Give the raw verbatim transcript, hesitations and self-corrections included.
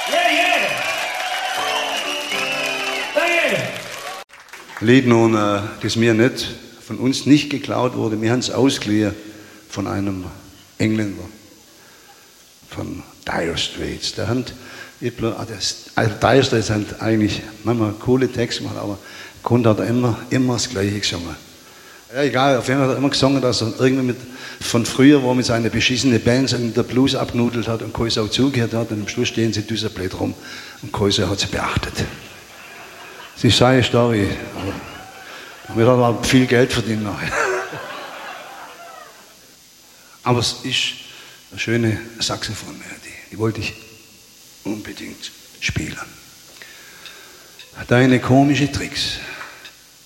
Lied nun, äh, das mir nicht, von uns nicht geklaut wurde, wir haben es ausgeliehen von einem Engländer, von Dire Straits. Der hat, also Dire Straits hat eigentlich manchmal coole Texte gemacht, aber Grund hat er immer, immer das Gleiche gesungen. Ja, egal, auf jeden Fall hat er immer gesungen, dass er irgendwie mit, von früher, wo er mit seiner beschissenen Band in der Blues abgenudelt hat und Käuser auch zugehört hat, und am Schluss stehen sie düserblöd rum und Käuser hat sie beachtet. Das ist seine Story. Wir haben aber viel Geld verdient nachher. Aber es ist eine schöne Saxophonmelodie, die wollte ich unbedingt spielen. Deine komischen Tricks.